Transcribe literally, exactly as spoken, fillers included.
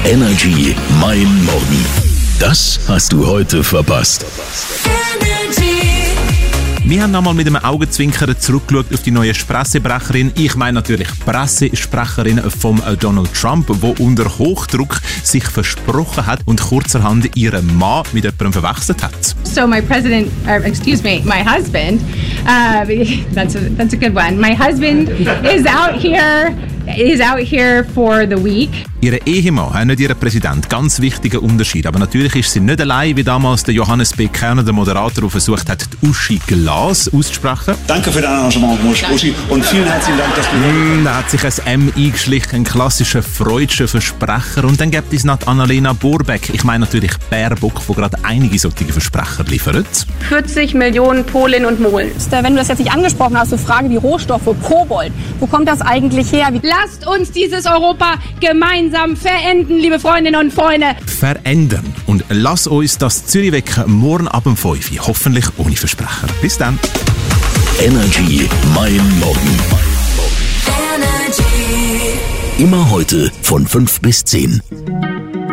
Energy Mein Morgen. Das hast du heute verpasst. Wir haben nochmal mit einem Augenzwinkern zurückgeschaut auf die neue Pressesprecherin. Ich meine natürlich Pressesprecherin von Donald Trump, die unter Hochdruck sich versprochen hat und kurzerhand ihren Mann mit jemandem verwechselt hat. So my president, or excuse me, my husband, uh, that's a, that's a good one. My husband is out here, is out here for the week. Ihr Ehemann, äh, nicht ihr Präsident, ganz wichtiger Unterschied. Aber natürlich ist sie nicht allein, wie damals der Johannes B. Kerner, der Moderator, der versucht hat, die Uschi Glas auszusprechen. Danke für dein Engagement, Uschi, und vielen herzlichen Dank, dass du... Mm, da hat sich ein M eingeschlichen, ein klassischer freudscher Versprecher. Und dann gibt es noch Annalena Baerbock. Ich meine natürlich Baerbock, die gerade einige solche Versprecher liefert. vierzig Millionen Polinnen und Molen. Wenn du das jetzt nicht angesprochen hast, so Frage wie Rohstoffe, Kobold, wo kommt das eigentlich her? Wie Lasst uns dieses Europa gemeinsam verenden, liebe Freundinnen und Freunde. Verändern. Und lass uns das Zürich wecken morgen ab um fünf Uhr. Hoffentlich ohne Versprecher. Bis dann. Energy Mein Morgen. Immer heute von fünf bis zehn.